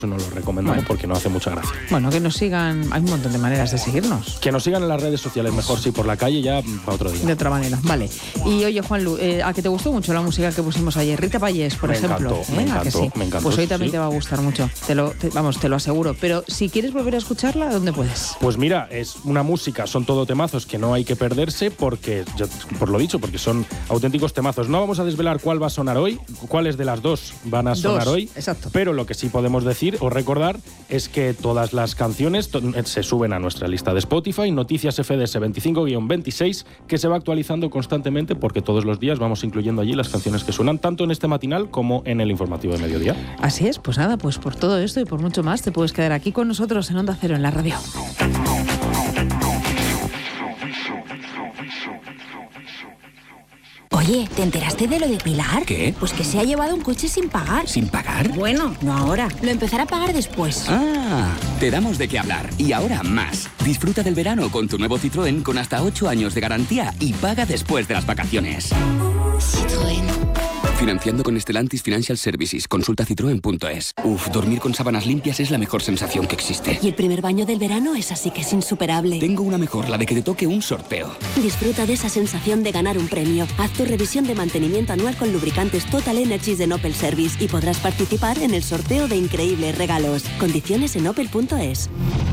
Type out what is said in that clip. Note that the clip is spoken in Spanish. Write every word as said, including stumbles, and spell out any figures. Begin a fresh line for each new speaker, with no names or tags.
no lo recomendamos bueno. porque no hace mucha gracia.
Bueno, que nos sigan, hay un montón de maneras de seguirnos.
Que nos sigan en las redes sociales, mejor sí, por la calle ya para otro día.
De otra manera, vale. Y oye, Juanlu, eh, ¿a que te gustó mucho la música que pusimos ayer? Rita Payés, por
me
ejemplo.
Encantó,
¿eh?
Me
¿A
encantó,
que sí?
me encantó.
Pues hoy también
sí.
te va a gustar mucho, te lo, te, vamos, te lo aseguro. Pero si quieres volver a escucharla, ¿dónde puedes?
Pues mira, es una música, son todo temazos que no hay que perderse porque, ya, por lo dicho, porque son auténticos temazos. No vamos a desvelar cuál va a sonar hoy, cuáles de las dos van a sonar
dos,
hoy,
exacto.
Pero lo que sí podemos decir o recordar es que todas las canciones to- se suben a nuestra lista de Spotify, Noticias F D S veinticinco guión veintiséis, que se va actualizando constantemente porque todos los días vamos incluyendo allí las canciones que suenan tanto en este matinal como en el informativo de mediodía.
Así es, pues nada, pues por todo esto y por mucho más te puedes quedar aquí con nosotros en Onda Cero en la radio.
Oye, ¿te enteraste de lo de Pilar?
¿Qué?
Pues que se ha llevado un coche sin pagar.
¿Sin pagar?
Bueno, no ahora. Lo empezará a pagar después.
Ah, te damos de qué hablar. Y ahora más. Disfruta del verano con tu nuevo Citroën con hasta ocho años de garantía y paga después de las vacaciones.
Citroën.
Financiando con Stellantis Financial Services. Consulta citroen punto es. Uf, dormir con sábanas limpias es la mejor sensación que existe.
Y el primer baño del verano es así que es insuperable.
Tengo una mejor, la de que te toque un sorteo.
Disfruta de esa sensación de ganar un premio. Haz tu revisión de mantenimiento anual con lubricantes Total Energies de Opel Service y podrás participar en el sorteo de increíbles regalos. Condiciones en opel punto es.